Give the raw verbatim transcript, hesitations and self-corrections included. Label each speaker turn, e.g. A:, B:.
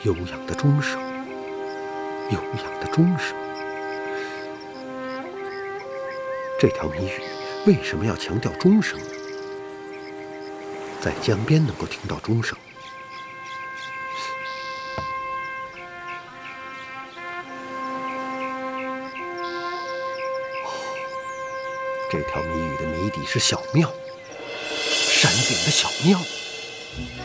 A: 悠扬的钟声，悠扬的钟声。这条谜语为什么要强调钟声呢？在江边能够听到钟声。这条谜语的谜底是小庙，山顶的小庙。